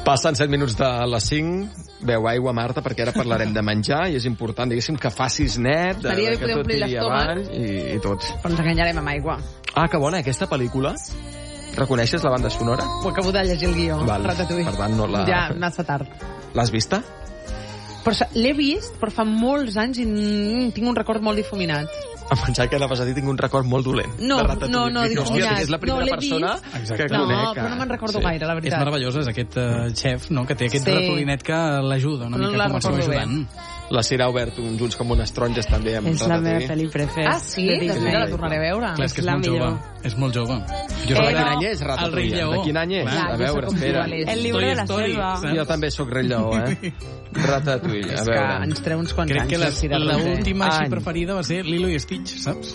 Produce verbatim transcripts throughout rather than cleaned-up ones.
Passen set minuts de les cinc. Beu aigua, Marta, perquè ara parlarem de menjar i és important, diguéssim, que facis net, de, Estaria bé que poder tot omplir tiri l'estómac. avall i, i tot. Però ens enganyarem amb aigua. Ah, que bona, aquesta pel·lícula. Reconeixes la banda sonora? Ho acabo de llegir el guió. Val, Ratatouille. per tant, no la- Ja, massa tard. L'has vista? Però sa- l'he vist, però fa molts anys i mm, tinc un record molt difuminat. Em pensava que anaves a dir tinc un record molt dolent. No, de Ratatouille. no, no, Dic, hòstia, difuminat. és la primera No, l'he persona vist. que No, conec. però no me'n recordo Sí. gaire, la És veritat. meravellós, és aquest uh, xef, no?, que té aquest Sí. ratolinet que l'ajuda una No mica la com el seu recordo bé. ajudant. La Cira ha obert uns ulls com unes taronges també amb És la meva Ratatouille. pel·li prefer. Ah, sí? De Doncs Disney. mira, la tornaré a veure. Clar, és que és la molt jove. millor. És molt jove. Jo Però vaig de quin veure any és El Rei Ratatouille? Lleó. De quin any és? Clar. A jo veure, sé com espera. qual és. El llibre Toy de la Story, selva. saps? Jo també sóc rei lleó, eh? Ratatouille, És a que veure. ens treu uns quants Crec anys. que la, la Cira la Roser. última així Any. preferida va ser Lilo i Stitch, saps?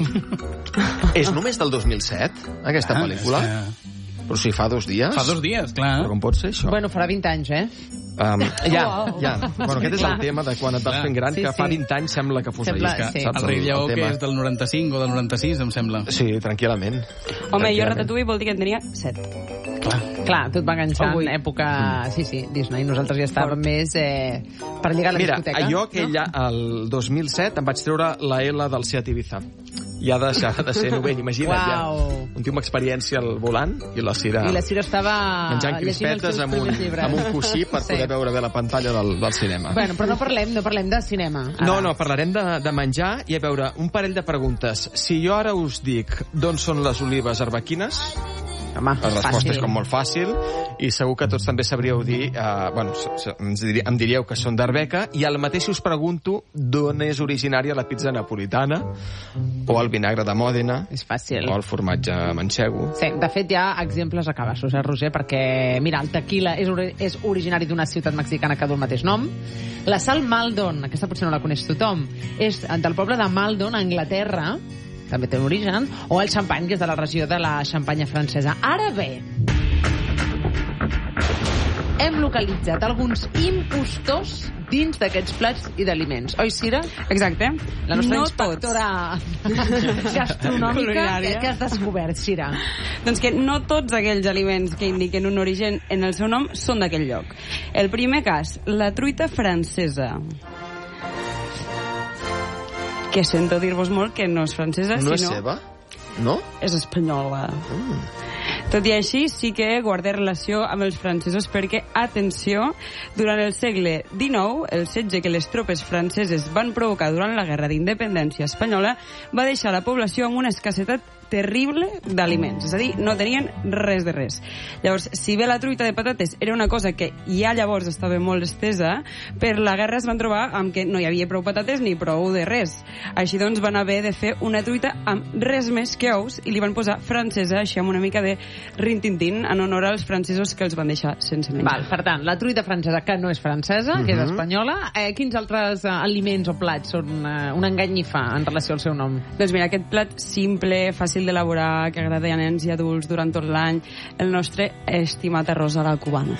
És només del dos mil set, aquesta Ah, pel·lícula? és que Però si fa dos dies? Fa dos dies, clar. Però com pot ser això? Bueno, farà vint anys, eh? Um, ja, Oh, oh. ja. Bueno, aquest és el Clar. tema de quan et vas Clar. fent gran, Sí, que fa sí. vint anys sembla que fos Sembla- ahir, sí. saps? El Rei Lleó, que tema. és del noranta-cinc o del noranta-sis, em sembla. Sí, tranquil·lament. Home, jo Tranquil·lament. Ratatouille vol dir que en tenia set. Clar. Clar, tu et va enganxar Avui. en època... Sí, sí, Disney. Nosaltres ja estàvem més eh, per lligar a la Mira, discoteca. jo aquell no? el dos mil set em vaig treure la L del Seat Ibiza. Ja deixava de ser novell, imagina't. Uau. Ja. Un tio amb experiència al volant i la Cira... I la Cira estava menjant llegint els crispetes seus amb un, primers llibres. amb un coixí per Sí. poder veure bé la pantalla del, del cinema. Bueno, però no parlem, no parlem de cinema. Ara. No, no, parlarem de, de menjar i a veure, un parell de preguntes. Si jo ara us dic d'on són les olives arbequines, Home, la resposta fàcil. és com molt fàcil i segur que tots també sabríeu dir, eh, bueno, s- s- ens diri- em diríeu que són d'Arbeca i al mateix us pregunto d'on és originària la pizza napolitana o el vinagre de Mòdena És fàcil. o el formatge manxego. Sí, de fet hi ha exemples a cabassos, eh, Roger? Perquè, mira, el tequila és, ori és originari d'una ciutat mexicana que du el mateix nom. La sal Maldon, aquesta potser no la coneix tothom, és del poble de Maldon, a Anglaterra, també té un origen, o el xampany, que és de la regió de la Xampanya francesa. Ara bé, hem localitzat alguns impostors dins d'aquests plats i d'aliments. Oi, Cira? Exacte. La nostra no inspectora gastronòmica Culinària. que, que has descobert, Cira. Doncs que no tots aquells aliments que indiquen un origen en el seu nom són d'aquell lloc. El primer cas, la truita francesa. Que sento dir-vos molt que no és francesa, No és sinó seva? No? és espanyola. Tot i així, sí que guarda relació amb els francesos perquè, atenció, durant el segle dinou, el setge que les tropes franceses van provocar durant la Guerra d'Independència espanyola va deixar la població amb una escassetat terrible d'aliments, és a dir, no tenien res de res. Llavors, si bé la truita de patates era una cosa que ja llavors estava molt estesa, per la guerra es van trobar amb que no hi havia prou patates ni prou de res. Així doncs van haver de fer una truita amb res més que ous i li van posar francesa, així amb una mica de rintintín en honor als francesos que els van deixar sense menjar. Val, per tant, la truita francesa, que no és francesa, uh -huh. que és espanyola, eh, quins altres eh, aliments o plats són eh, una enganyifa en relació al seu nom? Doncs mira, aquest plat simple, fàcil d'elaborar, que agrada a nens i adults durant tot l'any, el nostre estimat arròs a la cubana.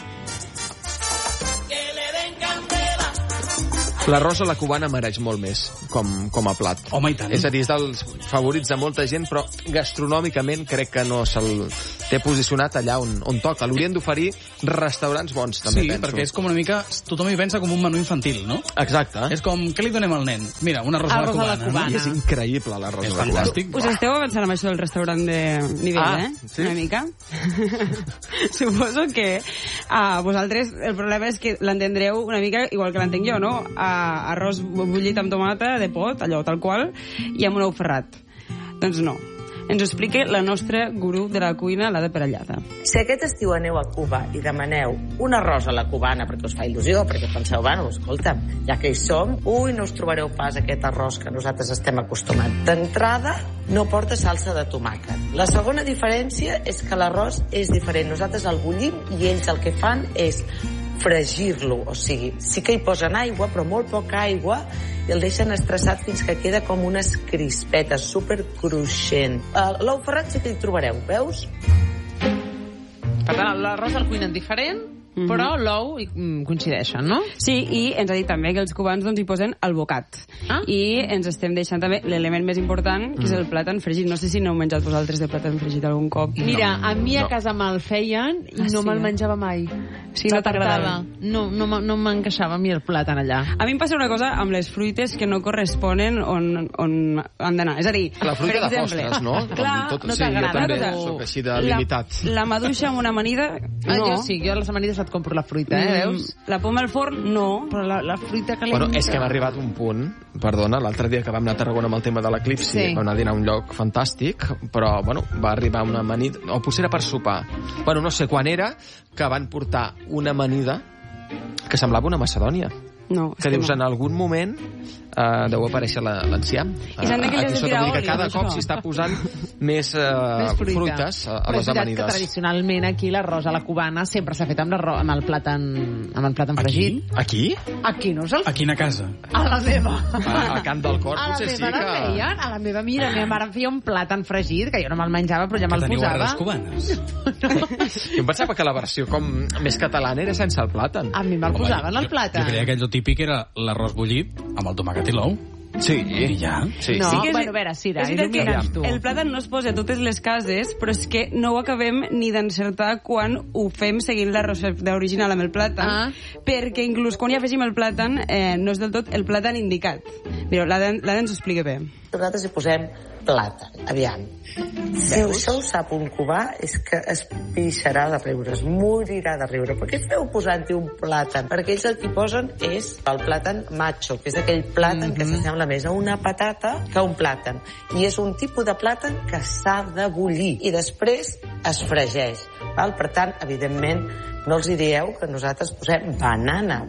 L'arròs a la cubana mereix molt més com, com a plat. Home, i tant. És a dir, és dels favorits de molta gent, però gastronòmicament crec que no se'l té posicionat allà on, on toca. L'haurien d'oferir restaurants bons, també Sí, penso. perquè és com una mica... Tothom hi pensa com un menú infantil, no? Exacte. És com, què li donem al nen? Mira, un arròs, Arròs a la cubana. a la cubana. I és increïble l'arròs És a la cubana. fantàstic. Us esteu avançant amb això del restaurant de nivell, Ah, eh? sí? Una mica. Suposo que a vosaltres el problema és que l'entendreu una mica igual que l'entenc jo, no? A, arròs bullit amb tomata de pot, allò tal qual, i amb un ou ferrat. Doncs no. Ens ho explica la nostra gurú de la cuina, la de Perellada. Si aquest estiu aneu a Cuba i demaneu un arròs a la cubana perquè us fa il·lusió, perquè penseu, bueno, escolta'm, ja que hi som, ui, no us trobareu pas aquest arròs que nosaltres estem acostumats. D'entrada, no porta salsa de tomàquet. La segona diferència és que l'arròs és diferent. Nosaltres el bullim i ells el que fan és fregir-lo, o sigui, sí que hi posen aigua, però molt poca aigua, i el deixen estressat fins que queda com unes crispetes, super cruixent. Uh, L'ou ferrat sí que hi trobareu, veus? Per tant, l'arròs el cuinen diferent, Mhm. però l'ou hi mm, coincideixen, no? Sí, i ens ha dit també que els cubans doncs, hi posen el bocat. Ah. I ens estem deixant també l'element més important, que és el plàtan fregit. No sé si n'heu menjat vosaltres de plàtan fregit algun cop. Mira, a mi a No. casa me'l feien i Ah, no sí, me'l eh? menjava mai. Si no t'agradava. No, no, m- no m'encaixava a mi el plàtan allà. A mi em passa una cosa amb les fruites que no corresponen on, on han d'anar. És a dir, La fruita per de exemple, postres, no? Clar, Tot, no sí, jo t'agrada. també Una cosa, soc així de la, limitat. la maduixa amb una amanida, Ah, no. jo sí, jo a les amanides et compro la fruita, eh, veus? Mm, La poma al forn, no. Però la, la fruita calenta... Bueno, és que hem arribat a un punt, perdona, l'altre dia que vam anar a Tarragona amb el tema de l'eclipsi, Sí. vam anar a dinar a un lloc fantàstic, però, bueno, va arribar una amanida, o potser era per sopar, bueno, no sé quan era, que van portar una amanida que semblava una macedònia. No, és Que dius, no. en algun moment uh, deu aparèixer la- l'enciam. I s'han de que li has de tirar Vull dir oli, que cada amb cop això. s'hi està posant més, uh, Més fruita. fruites a, a Però les és veritat que amanides. tradicionalment aquí l'arròs a la cubana sempre s'ha fet amb, l'arròs- amb el plàtan, amb el plàtan fregit. Aquí? Aquí no us el... A quina casa? A la meva. A, a Camp del Cor, A la potser sí meva que... la feien, a la meva mira, la meva mare em feia un plàtan fregit, que jo no me'l menjava, però ja Que me'l teniu posava. arrels cubanes? Jo em pensava que la versió com més catalana era sense el plàtan. A mi me'l posaven, el Jo plàtan. creia que allò típic era l'arròs bullit amb el tomàquet i l'ou. Sí. I ja. Sí, No, sí. que és- bueno, a veure, Cira, és veritat que il·lumina'ns tu. el plàtan no es posa a totes les cases, però és que no ho acabem ni d'encertar quan ho fem seguint la recepta original amb el plàtan, Ah. perquè inclús quan hi afegim el plàtan eh, no és del tot el plàtan indicat. Mireu, l'Ada l'Ada ens ho explica bé. Nosaltres hi posem plàtan. Aviam. Si això ho sap un cubà, és que es pixarà de riure, es morirà de riure. Per què feu posant-hi un plàtan? Perquè ells el que hi posen és el plàtan macho, que és aquell plàtan mm -hmm. que s'assembla més a una patata que a un plàtan. I és un tipus de plàtan que s'ha de bullir i després es fregeix. Val? Per tant, evidentment, no els hi dieu que nosaltres posem banana.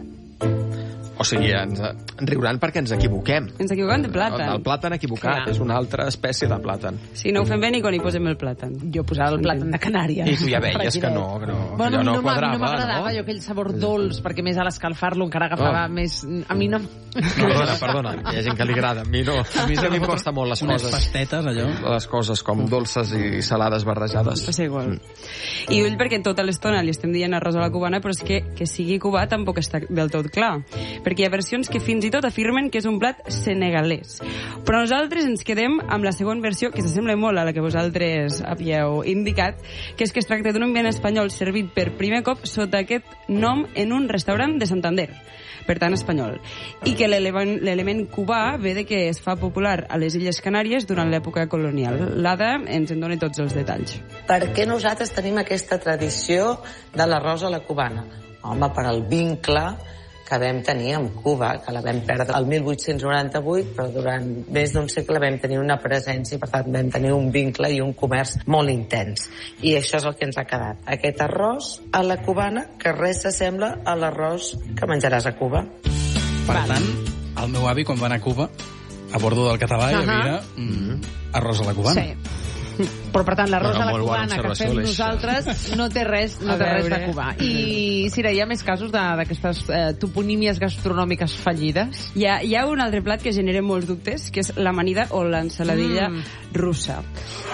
O sigui, ens, ens riuran perquè ens equivoquem. Ens equivoquem de plàtan. El, el plàtan equivocat Clar. és una altra espècie de plàtan. Si no ho fem bé ni quan hi posem el plàtan. Jo posava el plàtan de Canàries. I tu ja veies que no, que no, Bueno, allò a mi no no, m'ha- a mi quadrava, no m'agradava, no? jo aquell sabor dolç, perquè més a l'escalfar-lo encara agafava Oh. més... A mi no... Perdona, perdona, hi ha gent que li agrada. A mi no. A mi, a mi em costa molt les Unes coses. pastetes, allò. Les coses com dolces i salades barrejades. És igual. I ull, perquè tota l'estona li estem dient arròs a la cubana, però és que que sigui cubà tampoc està del tot clar. Perquè hi ha versions que fins i tot afirmen que és un plat senegalès. Però nosaltres ens quedem amb la segona versió, que s'assembla molt a la que vosaltres havíeu indicat, que és que es tracta d'un ambient espanyol servit per primer cop sota aquest nom en un restaurant de Santander, per tant espanyol, i que l'element l'element cubà ve de que es fa popular a les Illes Canàries durant l'època colonial. L'Ada ens en dona tots els detalls. Per què nosaltres tenim aquesta tradició de l'arròs a la cubana? Home, per al vincle que vam tenir amb Cuba, que la vam perdre el mil vuit-cents noranta-vuit, però durant més d'un segle vam tenir una presència, per tant vam tenir un vincle i un comerç molt intens. I això és el que ens ha quedat. Aquest arròs a la cubana, que res s'assembla a l'arròs que menjaràs a Cuba. Per tant, el meu avi, quan va anar a Cuba, a bordo del català hi Ahà. havia mm, arròs a la cubana. Sí. Però, per tant, l'arròs No, no, a la molt bona cubana que observació, fem Aleix. nosaltres no té res, no A té res de veure. cubà. I, Cira, hi ha més casos de- d'aquestes eh, toponímies gastronòmiques fallides? Hi ha, hi ha un altre plat que genera molts dubtes, que és l'amanida o l'ensaladilla Mm. russa.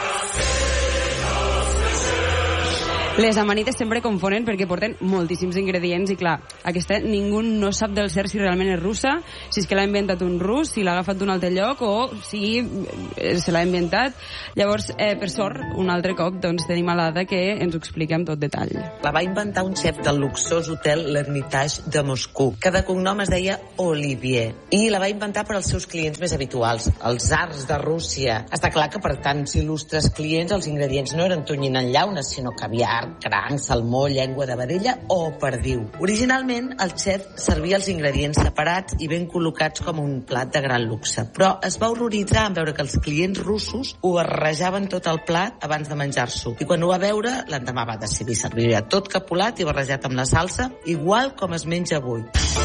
Les amanides sempre confonen perquè porten moltíssims ingredients i, clar, aquesta ningú no sap del cert si realment és russa, si és que l'ha inventat un rus, si l'ha agafat d'un altre lloc o si eh, se l'ha inventat. Llavors, eh, per sort, un altre cop, doncs, tenim a l'Ada que ens ho explica amb tot detall. La va inventar un xef del luxós hotel L'Hermitage de Moscou, que de cognom es deia Olivier, i la va inventar per als seus clients més habituals, els tsars de Rússia. Està clar que per tants il·lustres clients els ingredients no eren tonyina en llaunes, sinó caviar, cranc, salmó, llengua de vedella o perdiu. Originalment, el xef servia els ingredients separats i ben col·locats com un plat de gran luxe, però es va horroritzar en veure que els clients russos ho barrejaven tot el plat abans de menjar-s'ho. I quan ho va veure, l'endemà va decidir servir tot capolat i barrejat amb la salsa, igual com es menja avui.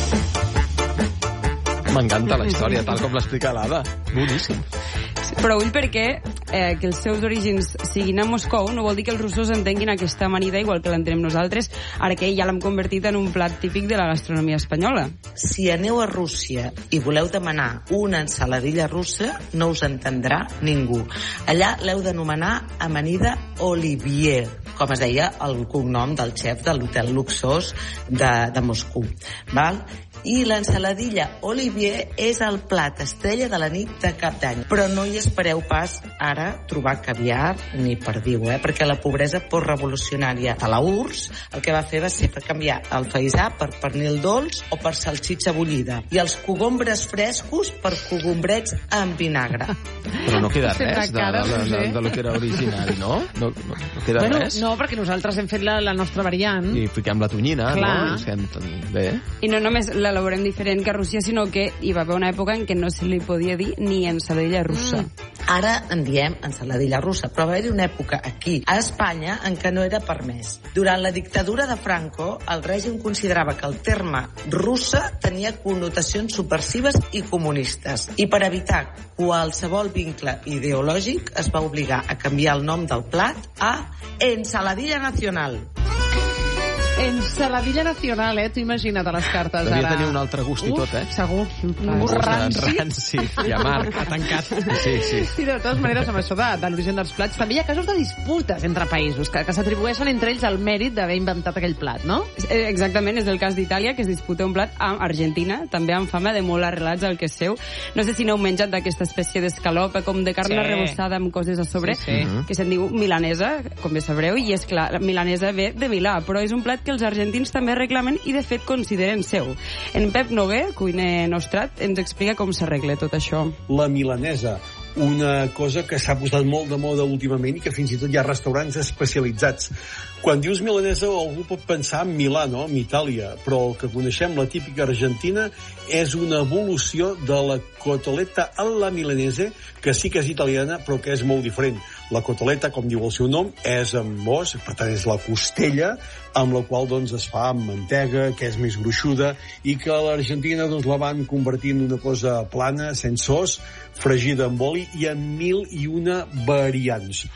M'encanta la història, tal com l'explica l'Ada. Boníssim. Però ull perquè eh, que els seus orígens siguin a Moscou no vol dir que els russos entenguin aquesta amanida igual que l'entenem nosaltres, ara que ja l'hem convertit en un plat típic de la gastronomia espanyola. Si aneu a Rússia i voleu demanar una ensaladilla russa, no us entendrà ningú. Allà l'heu d'anomenar amanida Olivier. com es deia el cognom del xef de l'hotel luxós de, de Moscou. Val? I l'ensaladilla Olivier és el plat estrella de la nit de Cap d'Any. Però no hi espereu pas ara trobar caviar ni perdiu, eh? Perquè la pobresa postrevolucionària de la U R S S el que va fer va ser per canviar el faisà per pernil dolç o per salsitxa bullida i els cogombres frescos per cogombrets amb vinagre. Però no queda res de, de, de, de, de lo que era originari, no? No, no, no queda bueno, res. No, perquè nosaltres hem fet la, la nostra variant. I fiquem la tonyina, clar, no? I fem bé. I no només l'elaborem diferent que a Rússia, sinó que hi va haver una època en què no se li podia dir ni ensaladilla russa. Mm. Ara en diem ensaladilla russa, però va haver-hi una època aquí, a Espanya, en què no era permès. Durant la dictadura de Franco, el règim considerava que el terme russa tenia connotacions subversives i comunistes. I per evitar qualsevol vincle ideològic, es va obligar a canviar el nom del plat a ensaladilla nacional. Ensaladilla nacional, eh? Tu imagina't a les cartes, devia ara. tenir un altre gust i Uf, tot, eh? Segur. Un Ranci. ranci i amarg. Ha tancat. Sí, sí. I de totes maneres, amb això de, de l'origen dels plats, també hi ha casos de disputes entre països, que, que s'atribueixen entre ells el mèrit d'haver inventat aquell plat, no? Exactament, és el cas d'Itàlia, que es disputa un plat amb Argentina, també amb fama de molt arrelats al que és seu. No sé si n'heu menjat d'aquesta espècie d'escalopa, com de carn Sí. arrebossada amb coses a sobre, Sí, sí. que se'n diu milanesa, com bé sabreu, i és clar, la milanesa ve de Milà, però és un plat que els argentins també reclamen i de fet consideren seu. En Pep Noguer, cuiner nostrat, ens explica com s'arregla tot això. La milanesa, una cosa que s'ha posat molt de moda últimament i que fins i tot hi ha restaurants especialitzats. Quan dius milanesa, algú pot pensar en Milà, no? En Itàlia, però el que coneixem, la típica argentina, és una evolució de la cotoletta alla milanese, que sí que és italiana, però que és molt diferent. La cotoletta, com diu el seu nom, és amb os, per tant és la costella, amb la qual doncs, es fa amb mantega, que és més gruixuda, i que a l'Argentina doncs, la van convertir en una cosa plana, sense os, fregida amb oli i amb mil i una variants.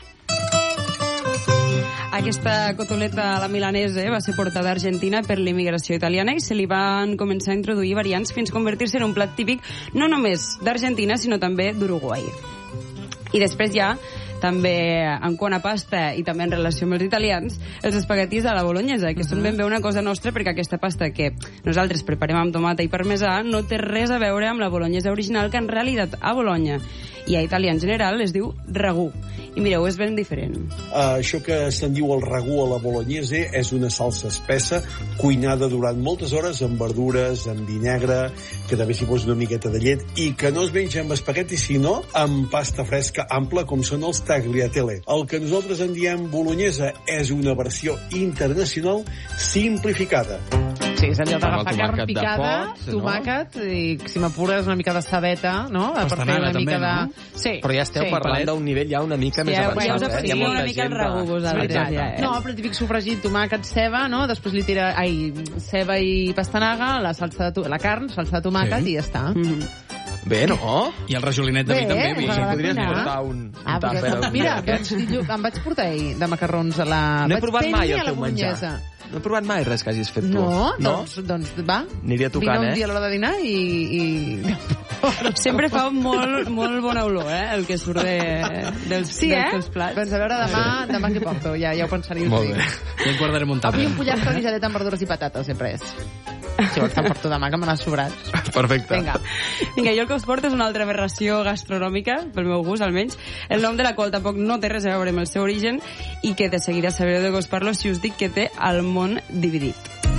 Aquesta cotoleta a la milanesa va ser portada a Argentina per l'immigració italiana i se li van començar a introduir variants fins a convertir-se en un plat típic no només d'Argentina, sinó també d'Uruguai. I després ja, també en quant a pasta i també en relació amb els italians, els espaguetis a la bolognesa, que són ben bé una cosa nostra, perquè aquesta pasta que nosaltres preparem amb tomata i parmesà no té res a veure amb la bolognesa original, que en realitat a Bologna i a Itàlia en general es diu ragù. I mireu, és ben diferent. Uh, això que se'n diu el ragú a la bolognese és una salsa espessa, cuinada durant moltes hores amb verdures, amb vinagre, que també s'hi posa una miqueta de llet, i que no es menja amb espagueti, sinó amb pasta fresca ampla, com són els tagliatelle. El que nosaltres en diem bolognesa és una versió internacional simplificada. Sí, és allò Amb el d'agafar carn tomàquet de picada, pot, no? tomàquet, i si m'apures una mica de cebeta, no? Per fer Pastanaga, una mica també, de... no? Sí. Però ja esteu sí. parlant d'un nivell ja una mica més Ja, avançat. ja us eh? Hi ha aprecio molta una mica el gent ragú, de- vosaltres. Exacte. Ja, ja. No, però el típic sofregit, tomàquet, ceba, no? Després li tira ai, ceba i pastanaga, la salsa de to... la carn, salsa de tomàquet, Sí. i ja està. Mm. Bé, no? I el rajolinet de Bé, vi també. us vi. agrada Podries cuinar? portar un, un Ah, tàper pues, algun mira, dia d'aquests? doncs, jo em vaig portar ahir de macarrons a la... No he vaig provat fer mai a el la teu menjar. bolognesa. No he provat mai res que hagis fet tu. No, doncs, doncs va. Aniria tocant, Vine un eh? dia a l'hora de dinar i... i... Sempre fa molt, molt bona olor, eh, el que surt de, dels, Sí, dels eh? teus plats. Doncs a veure demà, demà què porto, ja, ja ho pensaré. i us Molt dic. bé. Ja et guardarem un Avui tàper. un pollastre guisadet amb verdures i patates, sempre és. Si vols te'n porto demà, que me n'ha sobrat. Perfecte. Vinga. Vinga, jo el que us porto és una altra aberració gastronòmica, pel meu gust almenys, el nom de la qual tampoc no té res a veure amb el seu origen i que de seguida sabreu de què us parlo si us dic que té el món dividit.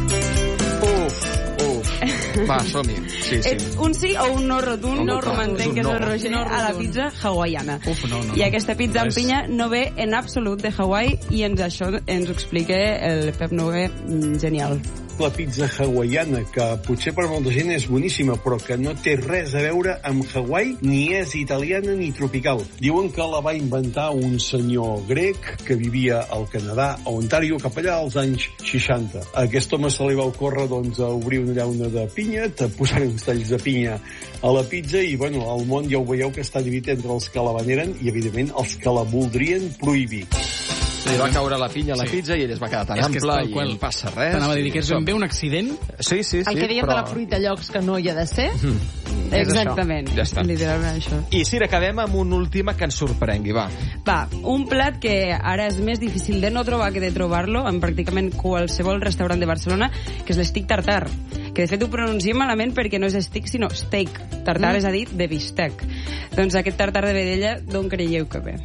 Uf, uf. Va, som-hi. Sí, sí. És un sí o un no rotund, Un no no, romantenc, un que és no. el Roger, No a la rotund. pizza hawaiana. Uf, no, no. I aquesta pizza amb Res. pinya no ve en absolut de Hawaii i ens això ens ho explica el Pep Noguer, mm, genial. La pizza hawaiana, que potser per molta gent és boníssima, però que no té res a veure amb Hawaii, ni és italiana ni tropical. Diuen que la va inventar un senyor grec que vivia al Canadà, a Ontario, cap allà als anys seixanta. A aquest home se li va ocórrer doncs, a obrir una llauna de pinya, te posar uns talls de pinya a la pizza i, bueno, el món ja ho veieu que està dividit entre els que la veneren i, evidentment, els que la voldrien prohibir. Li va caure la pinya a la Sí. pizza i ell es va quedar tan És que és ample tal i qual. no passa res. T'anava a dir que és I ben bé un accident. Sí, sí, sí. El que diem però... de la fruita a llocs que no hi ha de ser, Exactament. Ja està. Literalment això. I si acabem amb un última que ens sorprengui, va. Va, un plat que ara és més difícil de no trobar que de trobar-lo en pràcticament qualsevol restaurant de Barcelona, que és l'estic tartar, que de fet ho pronunciem malament perquè no és estic, sinó steak. Tartar mm. és a dir, de bistec. Doncs aquest tartar de vedella, d'on creieu que ve?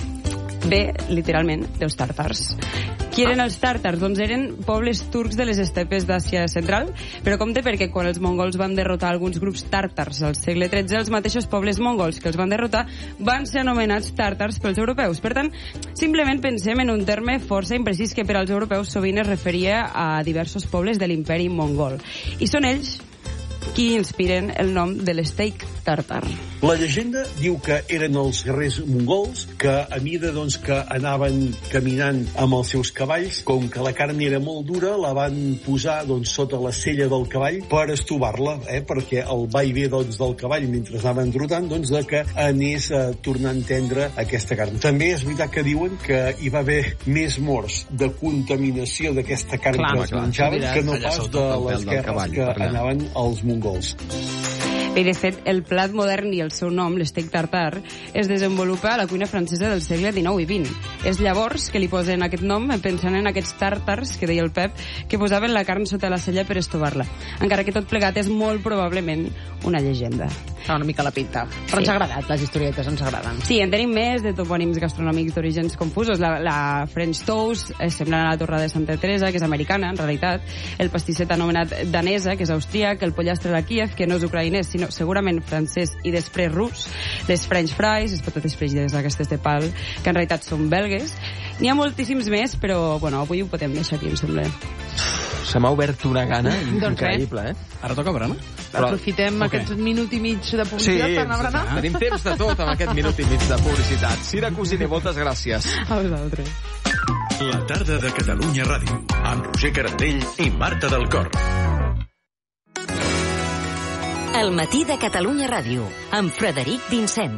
Ve, literalment, dels tàrtars. Qui eren els tàrtars? Doncs eren pobles turcs de les estepes d'Àsia Central, però compte perquè quan els mongols van derrotar alguns grups tàrtars al segle tretze, els mateixos pobles mongols que els van derrotar van ser anomenats tàrtars pels europeus. Per tant, simplement pensem en un terme força imprecís que per als europeus sovint es referia a diversos pobles de l'imperi mongol. I són ells qui inspiren el nom de l'steak tartar. La llegenda diu que eren els guerrers mongols que, a mida doncs, que anaven caminant amb els seus cavalls, com que la carn era molt dura, la van posar doncs, sota la sella del cavall per estovar-la, eh? perquè el va i ve doncs, del cavall mentre anaven trotant, doncs, de que anés eh, tornant tendre aquesta carn. També és veritat que diuen que hi va haver més morts de contaminació d'aquesta carn clar, que es clar, menjaven que no allà pas sota de el pèl les del guerres cavall, que per allà. anaven els mongols. I, de fet, el plat modern i el seu nom, l'steak tartar, es desenvolupa a la cuina francesa del segle dinou i vint. És llavors que li posen aquest nom pensant en aquests tàrtars, que deia el Pep, que posaven la carn sota la sella per estovar-la. Encara que tot plegat és molt probablement una llegenda. Fa una mica la pinta. Però Sí. ens ha agradat, les historietes ens agraden. Sí, en tenim més de topònims gastronòmics d'orígens confusos. La, la French toast és semblant a la torrada de Santa Teresa, que és americana, en realitat. El pastisset anomenat danesa, que és austríac. El pollastre a la Kiev, que no és ucraïnès, sinó segurament francès i després rus. Les French fries, les patates fregides aquestes de pal, que en realitat són belgues. N'hi ha moltíssims més, però bueno, avui ho podem deixar aquí, em sembla. Se m'ha obert una gana Doncs increïble, eh? Ara toca berenar? Però- Aprofitem Ok. aquest minut i mig de Sí, publicitat per anar a berenar. tenim temps de tot amb aquest minut i mig de publicitat. Cira Cosiner, moltes gràcies. A vosaltres. La tarda de Catalunya Ràdio, amb Roger Carandell i Marta del Cor. El matí de Catalunya Ràdio, amb Frederic Vincent.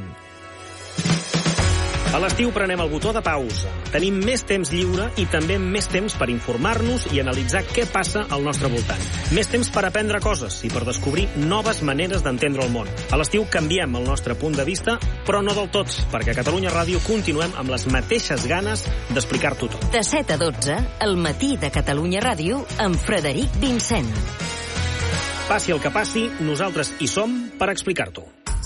A l'estiu prenem el botó de pausa. Tenim més temps lliure i també més temps per informar-nos i analitzar què passa al nostre voltant. Més temps per aprendre coses i per descobrir noves maneres d'entendre el món. A l'estiu canviem el nostre punt de vista, però no del tot, perquè a Catalunya Ràdio continuem amb les mateixes ganes d'explicar-t'ho tot. De set a dotze, el matí de Catalunya Ràdio, amb Frederic Vincent. Passi el que passi, nosaltres hi som per explicar-t'ho.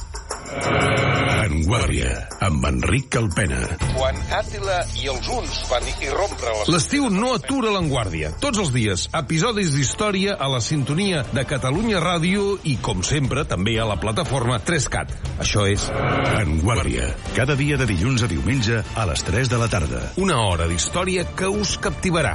En Guàrdia, amb Enric Calpena. Quan Àtila i els huns van irrompre les... L'estiu no atura l'Enguàrdia. Tots els dies, episodis d'història a la sintonia de Catalunya Ràdio i, com sempre, també a la plataforma tres cat. Això és En Guàrdia, cada dia de dilluns a diumenge a les tres de la tarda. una hora d'història que us captivarà.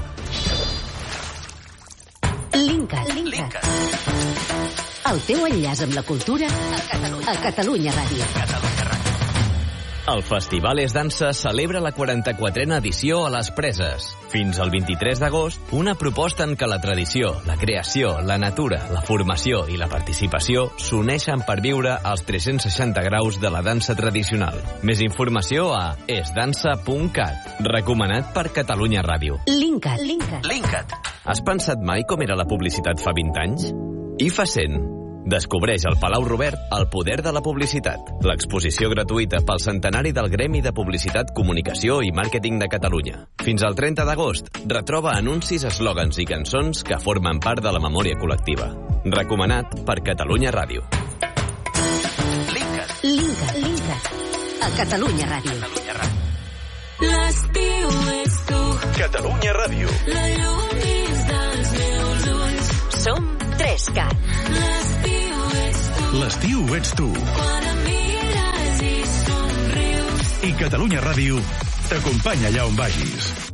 Linkat. Linkat. El teu enllaç amb la cultura a Catalunya, a Catalunya Ràdio. El Festival Es Dansa celebra la quaranta-quatrena edició a Les Preses. Fins al vint-i-tres d'agost, una proposta en què la tradició, la creació, la natura, la formació i la participació s'uneixen per viure els tres-cents seixanta graus de la dansa tradicional. Més informació a esdansa punt cat. Recomanat per Catalunya Ràdio. Linkat. Linkat. Linkat. Has pensat mai com era la publicitat fa vint anys? I fa cent. Descobreix al Palau Robert el poder de la publicitat. L'exposició gratuïta pel centenari del Gremi de Publicitat, Comunicació i Màrqueting de Catalunya. Fins al trenta d'agost, retroba anuncis, eslògans i cançons que formen part de la memòria col·lectiva. Recomanat per Catalunya Ràdio. Linkat. Linkat. Linkat. A Catalunya Ràdio. L'estiu ets tu. Catalunya Ràdio. La llum dins dels meus ulls. Som tres cat. L'estiu ets tu. L'estiu ets tu. Quan em mires i somrius. I Catalunya Ràdio t'acompanya allà on vagis.